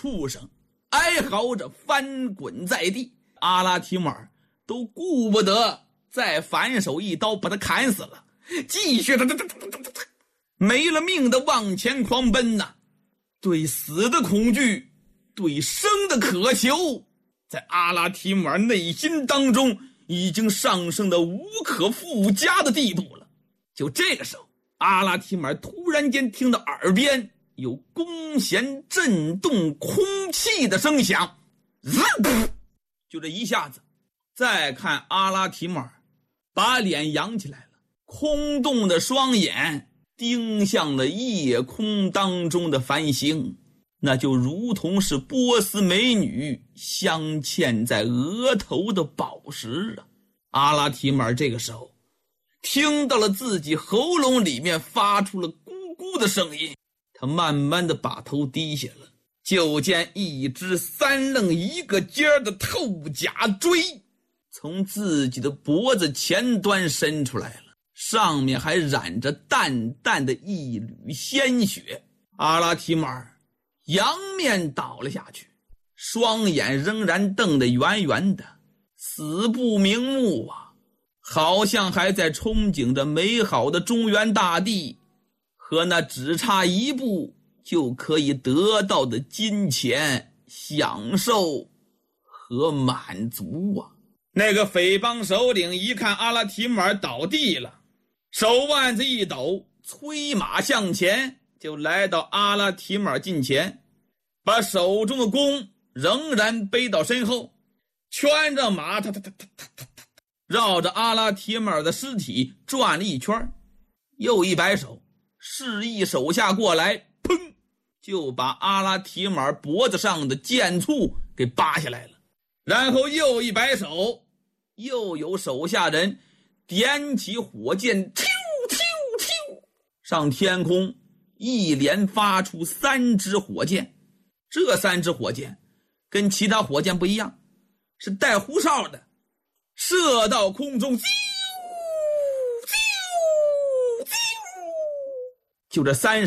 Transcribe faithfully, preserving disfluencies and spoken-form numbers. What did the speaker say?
畜生哀嚎着翻滚在地，阿拉提马都顾不得再反手一刀把他砍死了，继续没了命的往前狂奔呐、啊！对死的恐惧，对生的渴求，在阿拉提马内心当中已经上升到无可复加的地步了。就这个时候，阿拉提马突然间听到耳边有弓弦震动空气的声响，就这一下子，再看阿拉提马把脸扬起来了，空洞的双眼盯向了夜空当中的繁星，那就如同是波斯美女镶嵌在额头的宝石啊！阿拉提马这个时候听到了自己喉咙里面发出了咕咕的声音，他慢慢的把头低下了，就见一只三愣一个尖的透甲锥从自己的脖子前端伸出来了，上面还染着淡淡的一缕鲜血。阿拉提马仰面倒了下去，双眼仍然瞪得圆圆的，死不瞑目啊，好像还在憧憬着美好的中原大地和那只差一步就可以得到的金钱、享受和满足啊！那个匪帮首领一看阿拉提马倒地了，手腕子一抖，催马向前，就来到阿拉提马近前，把手中的弓仍然背到身后，圈着马，他他他他他他他绕着阿拉提马的尸体转了一圈，又一摆手，示意手下过来，砰，就把阿拉提马脖子上的剑簇给拔下来了。然后又一摆手，又有手下人点起火箭，啾啾啾，上天空一连发出三支火箭。这三支火箭跟其他火箭不一样，是带呼哨的，射到空中，啾啾啾，就这三